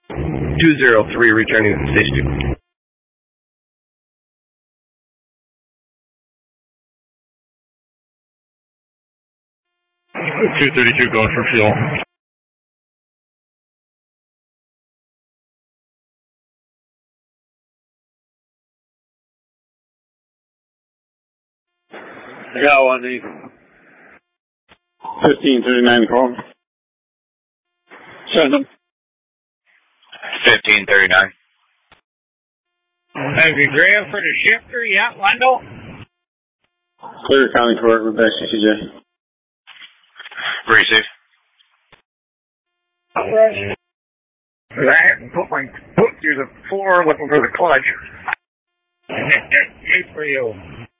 203 returning to station. $232 going for fuel. I got one, Nate. 1539 call. Send them. 1539. Have you grabbed for the shifter yet, Wendell? Clear County Court, we're back to CJ. Receive. I hadn't put my foot through the floor looking for the clutch. Good for you.